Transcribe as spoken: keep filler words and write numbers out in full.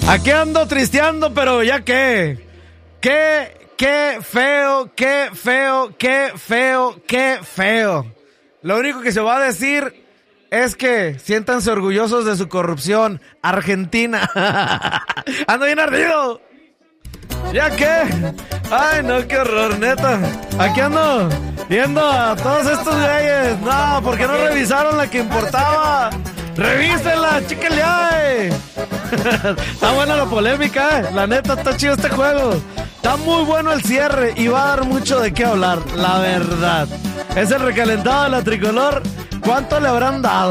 Aquí ando tristeando, pero ya qué. Qué, qué feo, qué feo, qué feo, qué feo. Lo único que se va a decir es que siéntanse orgullosos de su corrupción. Argentina. Ando bien ardido. ¿Ya qué? Ay, no, qué horror, neta. Aquí ando viendo a todos estos güeyes. No, porque no revisaron la que importaba. Revísenla, chíquenle ay. Está buena la polémica, eh. La neta, está chido este juego. Está muy bueno el cierre y va a dar mucho de qué hablar, la verdad. Es el recalentado de la tricolor. ¿Cuánto le habrán dado?